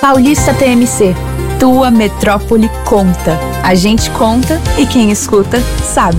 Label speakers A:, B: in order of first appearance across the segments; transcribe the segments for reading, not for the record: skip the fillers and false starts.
A: Paulista TMC. Tua metrópole conta. A gente conta e quem escuta sabe.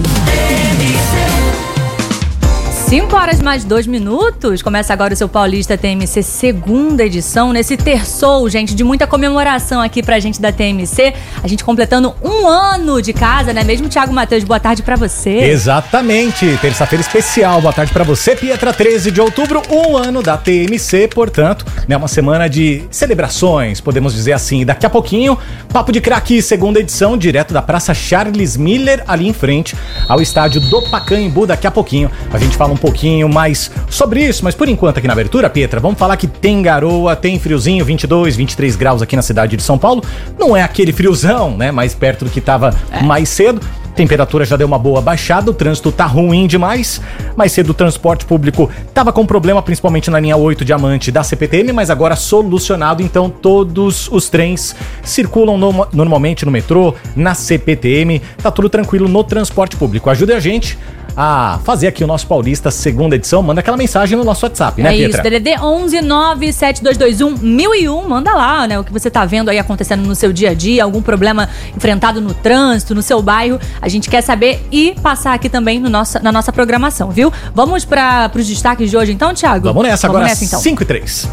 B: 5h mais 2. Começa agora o seu Paulista TMC, segunda edição. Nesse terçou, gente, de muita comemoração aqui pra gente da TMC. A gente completando 1 ano de casa, né mesmo, Thiago Matheus? Boa tarde pra você.
C: Exatamente. Terça-feira especial. Boa tarde pra você, Pietra. 13 de outubro, 1 ano da TMC. Portanto, né, uma semana de celebrações, podemos dizer assim. Daqui a pouquinho, Papo de Craque, segunda edição, direto da Praça Charles Miller, ali em frente ao estádio do Pacaembu. Daqui a pouquinho a gente fala um pouquinho mais sobre isso, mas por enquanto aqui na abertura, Pietra, vamos falar que tem garoa, tem friozinho, 22, 23 graus aqui na cidade de São Paulo. Não é aquele friozão, né, mais perto do que tava mais cedo. Temperatura já deu uma boa baixada, o trânsito tá ruim demais. Mais cedo o transporte público tava com problema, principalmente na linha 8 Diamante da CPTM, mas agora solucionado, então todos os trens circulam normalmente no metrô, na CPTM, tá tudo tranquilo no transporte público. Ajude a gente a fazer aqui o nosso Paulista segunda edição. Manda aquela mensagem no nosso WhatsApp, né, Pietra?
B: Isso, DDD 11 97221 1001. Manda lá, né, o que você tá vendo aí acontecendo no seu dia a dia, algum problema enfrentado no trânsito, no seu bairro. A gente quer saber e passar aqui também na nossa programação, viu? Vamos para os destaques de hoje então, Thiago?
C: Vamos nessa, agora 5h03.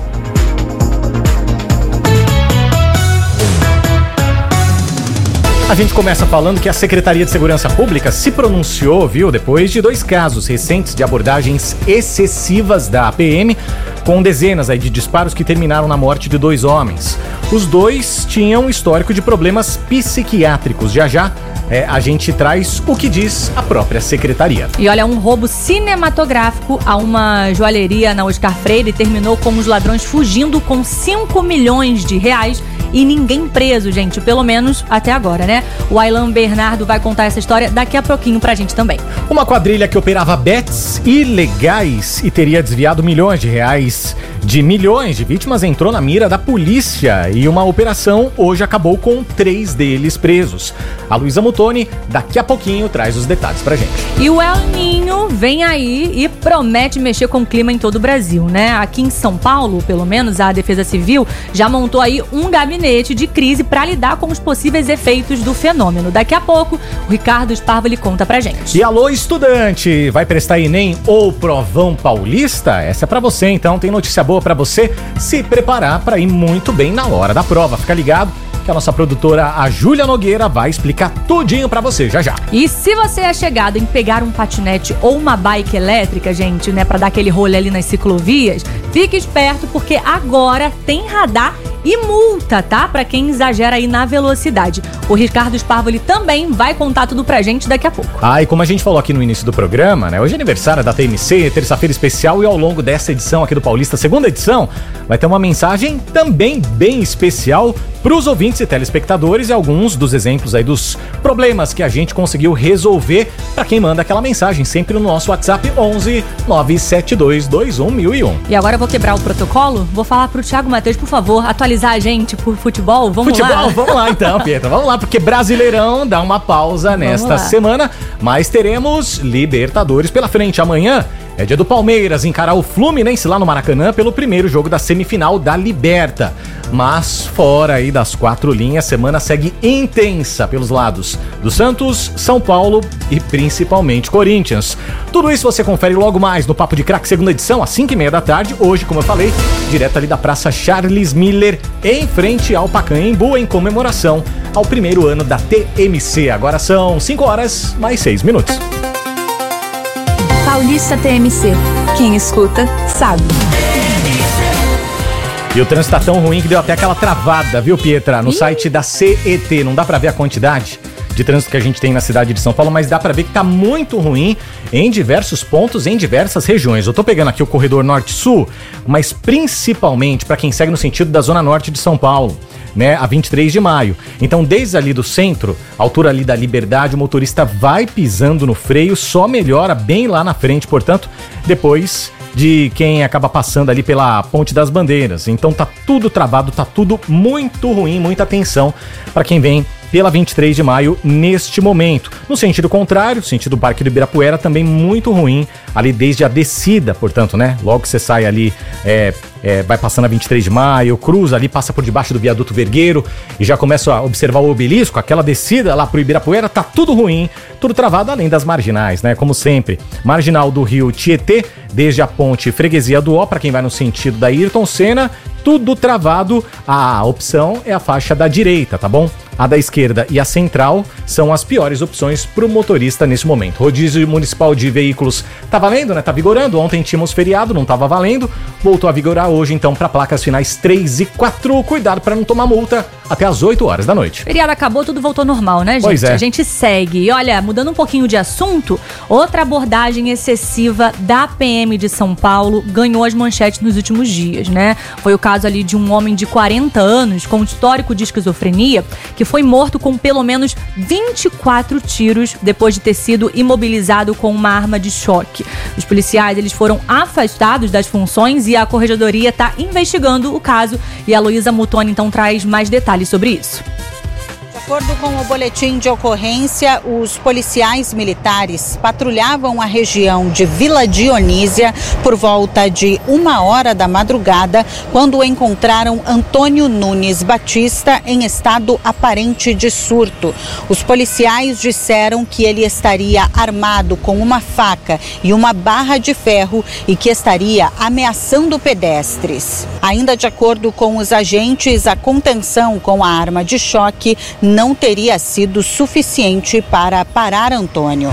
C: A gente começa falando que a Secretaria de Segurança Pública se pronunciou, viu, depois de 2 casos recentes de abordagens excessivas da PM, com dezenas aí de disparos que terminaram na morte de 2 homens. Os 2 tinham histórico de problemas psiquiátricos. Já a gente traz o que diz a própria secretaria.
B: E olha, um roubo cinematográfico a uma joalheria na Oscar Freire terminou com os ladrões fugindo com 5 milhões de reais e ninguém preso, gente, pelo menos até agora, né? O Aylan Bernardo vai contar essa história daqui a pouquinho pra gente também.
C: Uma quadrilha que operava bets ilegais e teria desviado milhões de reais de milhões de vítimas entrou na mira da polícia e uma operação hoje acabou com 3 deles presos. A Luísa Mutoni daqui a pouquinho traz os detalhes pra gente.
B: E o El Niño vem aí e promete mexer com o clima em todo o Brasil, né? Aqui em São Paulo, pelo menos, a Defesa Civil já montou aí um gabinete de crise para lidar com os possíveis efeitos do fenômeno. Daqui a pouco, o Ricardo Sparvoli conta pra gente.
C: E alô, estudante, vai prestar Enem ou Provão Paulista? Essa é pra você, então. Tem notícia boa pra você se preparar pra ir muito bem na hora da prova. Fica ligado que a nossa produtora, a Júlia Nogueira, vai explicar tudinho pra você já.
B: E se você é chegado em pegar um patinete ou uma bike elétrica, gente, né, pra dar aquele rolê ali nas ciclovias, fique esperto porque agora tem radar e multa, tá? Pra quem exagera aí na velocidade. O Ricardo Sparvoli também vai contar tudo pra gente daqui a pouco.
C: E como a gente falou aqui no início do programa, né? Hoje é aniversário da TMC, terça-feira especial, e ao longo dessa edição aqui do Paulista, segunda edição, vai ter uma mensagem também bem especial pros ouvintes e telespectadores e alguns dos exemplos aí dos problemas que a gente conseguiu resolver pra quem manda aquela mensagem, sempre no nosso WhatsApp 11 97221 1001.
B: E agora eu vou quebrar o protocolo, vou falar pro Thiago Matheus, por favor, atualizar a gente por futebol, vamos lá?
C: Vamos lá então, Pietra, vamos lá, porque Brasileirão dá uma pausa nesta semana, mas teremos Libertadores pela frente. Amanhã é dia do Palmeiras encarar o Fluminense lá no Maracanã pelo primeiro jogo da semifinal da Liberta. Mas fora aí das 4 linhas, semana segue intensa pelos lados do Santos, São Paulo e principalmente Corinthians. Tudo isso você confere logo mais no Papo de Craque, segunda edição, às 5h30 da tarde. Hoje, como eu falei, direto ali da Praça Charles Miller, em frente ao Pacaembu, em comemoração ao primeiro ano da TMC. Agora são 5h mais 6 minutos.
A: Paulista TMC. Quem escuta, sabe.
C: E o trânsito tá tão ruim que deu até aquela travada, viu, Pietra? No site da CET, não dá pra ver a quantidade de trânsito que a gente tem na cidade de São Paulo, mas dá pra ver que tá muito ruim em diversos pontos, em diversas regiões. Eu tô pegando aqui o corredor norte-sul, mas principalmente pra quem segue no sentido da zona norte de São Paulo, né, a 23 de maio. Então, desde ali do centro, altura ali da Liberdade, o motorista vai pisando no freio, só melhora bem lá na frente, portanto, depois de quem acaba passando ali pela Ponte das Bandeiras. Então tá tudo travado, tá tudo muito ruim, muita atenção para quem vem pela 23 de maio neste momento. No sentido contrário, sentido Parque do Ibirapuera, também muito ruim, ali desde a descida, portanto, né? Logo que você sai ali, vai passando a 23 de maio, cruza ali, passa por debaixo do viaduto Vergueiro e já começa a observar o obelisco, aquela descida lá pro Ibirapuera, tá tudo ruim, tudo travado, além das marginais, né? Como sempre, marginal do rio Tietê, desde a ponte Freguesia do Ó, para quem vai no sentido da Ayrton Senna, tudo travado. A opção é a faixa da direita, tá bom? A da esquerda e a central são as piores opções para o motorista nesse momento. Rodízio municipal de veículos tá valendo, né? Tá vigorando. Ontem tínhamos feriado, não tava valendo. Voltou a vigorar hoje, então, para placas finais 3 e 4. Cuidado para não tomar multa até as 8 horas da noite.
B: Feriado acabou, tudo voltou normal, né, gente?
C: Pois é.
B: A gente segue. E olha, mudando um pouquinho de assunto, outra abordagem excessiva da PM de São Paulo ganhou as manchetes nos últimos dias, né? Foi o caso ali de um homem de 40 anos com histórico de esquizofrenia que foi morto com pelo menos 24 tiros depois de ter sido imobilizado com uma arma de choque. Os policiais, eles foram afastados das funções e a corregedoria está investigando o caso. E a Luísa Mutoni, então, traz mais detalhes sobre isso.
D: De acordo com o boletim de ocorrência, os policiais militares patrulhavam a região de Vila Dionísia por volta de 1h da madrugada, quando encontraram Antônio Nunes Batista em estado aparente de surto. Os policiais disseram que ele estaria armado com uma faca e uma barra de ferro e que estaria ameaçando pedestres. Ainda de acordo com os agentes, a contenção com a arma de choque não teria sido suficiente para parar Antônio.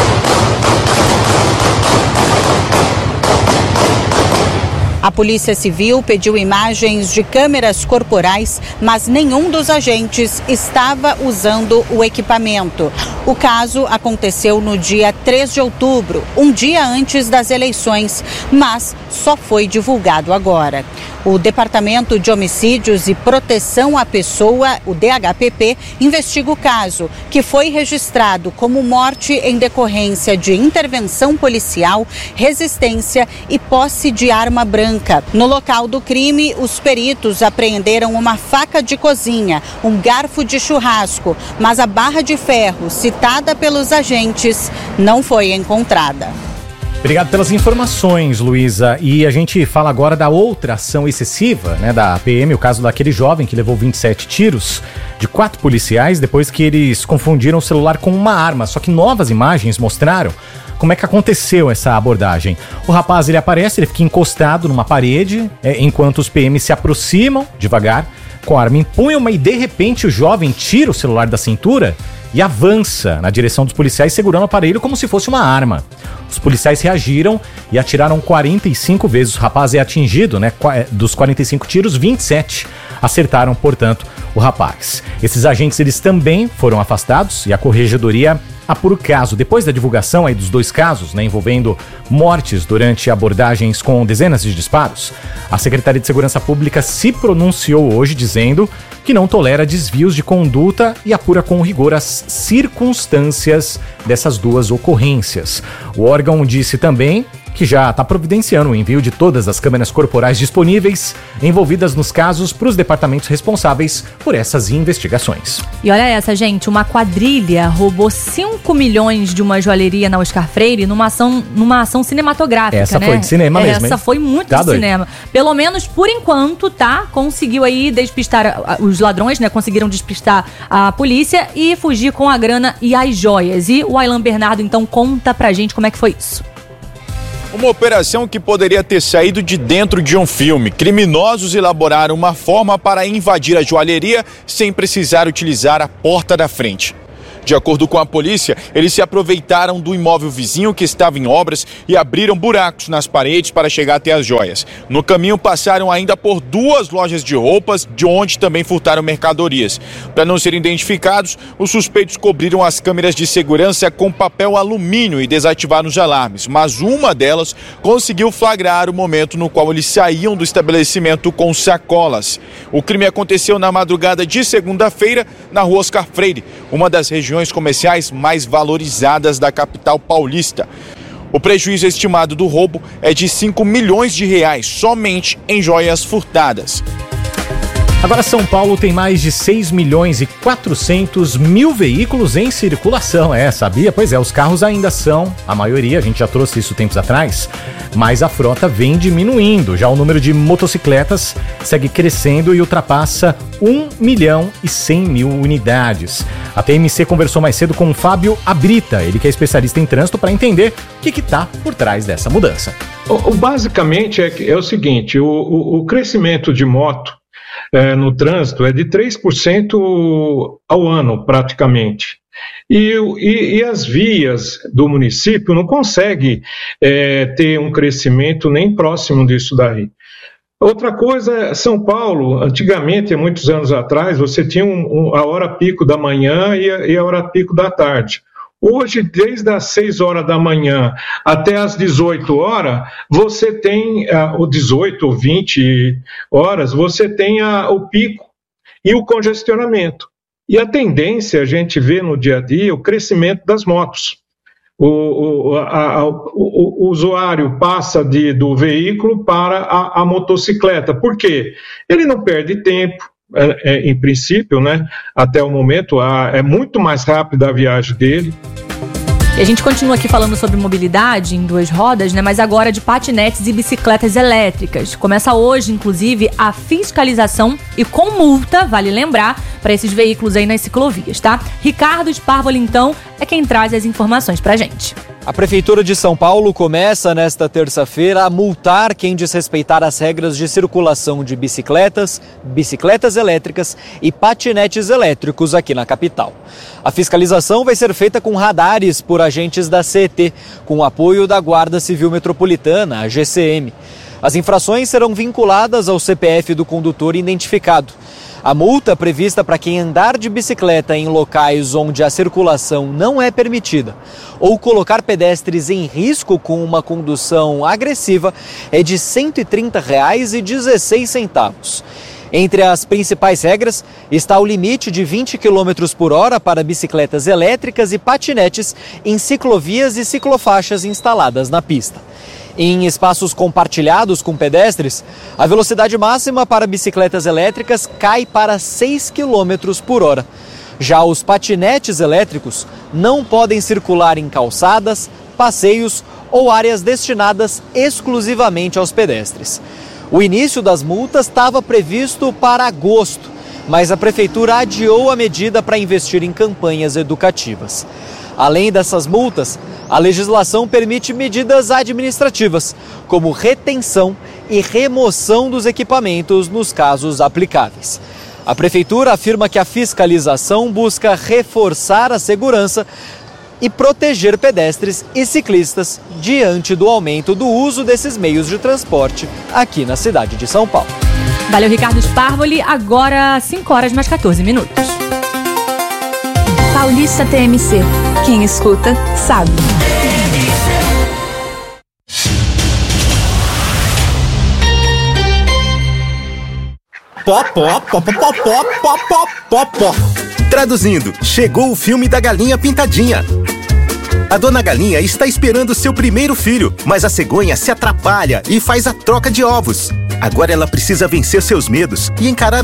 D: A Polícia Civil pediu imagens de câmeras corporais, mas nenhum dos agentes estava usando o equipamento. O caso aconteceu no dia 3 de outubro, um dia antes das eleições, mas só foi divulgado agora. O Departamento de Homicídios e Proteção à Pessoa, o DHPP, investiga o caso, que foi registrado como morte em decorrência de intervenção policial, resistência e posse de arma branca. No local do crime, os peritos apreenderam uma faca de cozinha, um garfo de churrasco, mas a barra de ferro, citada pelos agentes, não foi encontrada.
C: Obrigado pelas informações, Luísa. E a gente fala agora da outra ação excessiva, né, da PM, o caso daquele jovem que levou 27 tiros de 4 policiais depois que eles confundiram o celular com uma arma. Só que novas imagens mostraram como é que aconteceu essa abordagem. O rapaz, ele aparece, ele fica encostado numa parede, enquanto os PMs se aproximam devagar com a arma em punho, mas de repente o jovem tira o celular da cintura e avança na direção dos policiais segurando o aparelho como se fosse uma arma. Os policiais reagiram e atiraram 45 vezes. O rapaz é atingido, né? Dos 45 tiros, 27 acertaram, portanto, o rapaz. Esses agentes, eles também foram afastados e a corregedoria apura o caso. Depois da divulgação aí dos 2 casos, né, envolvendo mortes durante abordagens com dezenas de disparos, a Secretaria de Segurança Pública se pronunciou hoje dizendo que não tolera desvios de conduta e apura com rigor as circunstâncias dessas 2 ocorrências. O órgão disse também que já está providenciando o envio de todas as câmeras corporais disponíveis envolvidas nos casos para os departamentos responsáveis por essas investigações.
B: E olha essa, gente, uma quadrilha roubou 5 milhões de uma joalheria na Oscar Freire numa ação cinematográfica,
C: essa, né? Foi de cinema mesmo,
B: Essa foi muito de cinema. Pelo menos por enquanto, tá? Conseguiu aí despistar os ladrões, né? Conseguiram despistar a polícia e fugir com a grana e as joias. E o Aylan Bernardo, então, conta pra gente como é que foi isso.
E: Uma operação que poderia ter saído de dentro de um filme. Criminosos elaboraram uma forma para invadir a joalheria sem precisar utilizar a porta da frente. De acordo com a polícia, eles se aproveitaram do imóvel vizinho que estava em obras e abriram buracos nas paredes para chegar até as joias. No caminho passaram ainda por 2 lojas de roupas, de onde também furtaram mercadorias. Para não serem identificados, os suspeitos cobriram as câmeras de segurança com papel alumínio e desativaram os alarmes, mas uma delas conseguiu flagrar o momento no qual eles saíam do estabelecimento com sacolas. O crime aconteceu na madrugada de segunda-feira na rua Oscar Freire, uma das regiões comerciais mais valorizadas da capital paulista. O prejuízo estimado do roubo é de R$5 milhões somente em joias furtadas.
C: Agora, São Paulo tem mais de 6 milhões e 400 mil veículos em circulação. Sabia? Pois é, os carros ainda são, a maioria, a gente já trouxe isso tempos atrás, mas a frota vem diminuindo. Já o número de motocicletas segue crescendo e ultrapassa 1 milhão e 100 mil unidades. A TMC conversou mais cedo com o Fábio Abrita, ele que é especialista em trânsito, para entender o que está por trás dessa mudança.
F: Basicamente é o seguinte, o crescimento de moto no trânsito é de 3% ao ano, praticamente. E as vias do município não conseguem ter um crescimento nem próximo disso daí. Outra coisa, São Paulo, antigamente, há muitos anos atrás, você tinha a hora pico da manhã e a hora pico da tarde. Hoje, desde as 6 horas da manhã até as 18 horas, você tem, ou 18 ou 20 horas, você tem o pico e o congestionamento. E a tendência, a gente vê no dia a dia, o crescimento das motos. O usuário passa do veículo para a motocicleta. Por quê? Ele não perde tempo. Em princípio, né, até o momento, é muito mais rápida a viagem dele.
B: E a gente continua aqui falando sobre mobilidade em 2 rodas, né? Mas agora de patinetes e bicicletas elétricas. Começa hoje, inclusive, a fiscalização e com multa, vale lembrar, para esses veículos aí nas ciclovias, tá? Ricardo Sparvoli, então, é quem traz as informações pra gente.
G: A Prefeitura de São Paulo começa nesta terça-feira a multar quem desrespeitar as regras de circulação de bicicletas, bicicletas elétricas e patinetes elétricos aqui na capital. A fiscalização vai ser feita com radares por agentes da CET, com o apoio da Guarda Civil Metropolitana, a GCM. As infrações serão vinculadas ao CPF do condutor identificado. A multa prevista para quem andar de bicicleta em locais onde a circulação não é permitida ou colocar pedestres em risco com uma condução agressiva é de R$ 130,16. Entre as principais regras está o limite de 20 km por hora para bicicletas elétricas e patinetes em ciclovias e ciclofaixas instaladas na pista. Em espaços compartilhados com pedestres, a velocidade máxima para bicicletas elétricas cai para 6 km por hora. Já os patinetes elétricos não podem circular em calçadas, passeios ou áreas destinadas exclusivamente aos pedestres. O início das multas estava previsto para agosto, mas a Prefeitura adiou a medida para investir em campanhas educativas. Além dessas multas, a legislação permite medidas administrativas, como retenção e remoção dos equipamentos nos casos aplicáveis. A Prefeitura afirma que a fiscalização busca reforçar a segurança e proteger pedestres e ciclistas diante do aumento do uso desses meios de transporte aqui na cidade de São Paulo.
B: Valeu, Ricardo Sparvoli. Agora 5 horas mais 14 minutos.
A: Paulista TMC. Quem escuta, sabe.
H: Traduzindo, chegou o filme da Galinha Pintadinha. A dona Galinha está esperando seu primeiro filho, mas a cegonha se atrapalha e faz a troca de ovos. Agora ela precisa vencer seus medos e encarar